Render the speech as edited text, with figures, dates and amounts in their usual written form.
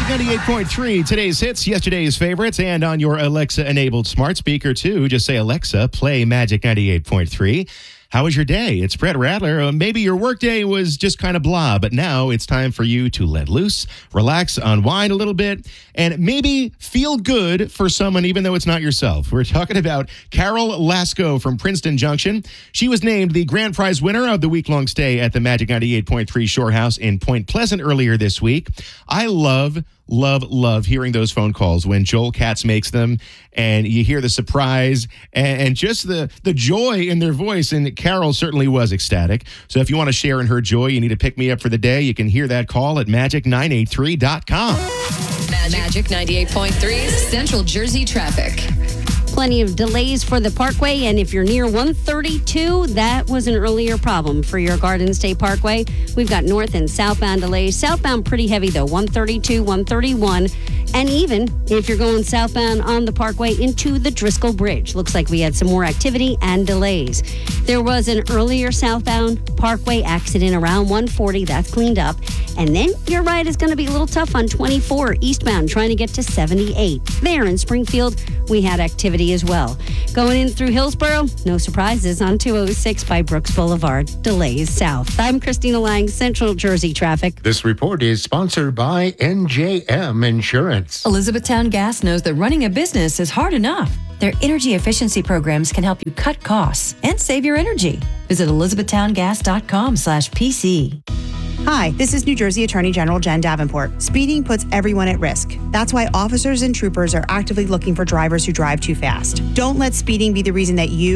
Magic 98.3, today's hits, yesterday's favorites, and on your Alexa-enabled smart speaker, too. Just say, Alexa, play Magic 98.3. How was your day? It's Brett Rattler. Maybe your workday was just kind of blah, but now it's time for you to let loose, relax, unwind a little bit, and maybe feel good for someone even though it's not yourself. We're talking about Carol Lasko from Princeton Junction. She was named the grand prize winner of the week-long stay at the Magic 98.3 Shore House in Point Pleasant earlier this week. I love hearing those phone calls when Joel Katz makes them and you hear the surprise and just the joy in their voice. And Carol certainly was ecstatic. So if you want to share in her joy, you need to pick me up for the day. You can hear that call at magic983.com. Magic 98.3 Central Jersey traffic. Plenty of delays for the Parkway, and if you're near 132, that was an earlier problem for your Garden State Parkway. We've got north and southbound delays. Southbound pretty heavy, though, 132, 131, and even if you're going southbound on the Parkway into the Driscoll Bridge. Looks like we had some more activity and delays. There was an earlier southbound Parkway accident around 140. That's cleaned up. And then your ride is going to be a little tough on 24 eastbound, trying to get to 78. There in Springfield, we had activity as well. Going in through Hillsborough, no surprises on 206 by Brooks Boulevard. Delays south. I'm Christina Lang, Central Jersey Traffic. This report is sponsored by NJM Insurance. Elizabethtown Gas knows that running a business is hard enough. Their energy efficiency programs can help you cut costs and save your energy. Visit elizabethtowngas.com/PC. Hi, this is New Jersey Attorney General Jen Davenport. Speeding puts everyone at risk. That's why officers and troopers are actively looking for drivers who drive too fast. Don't let speeding be the reason that you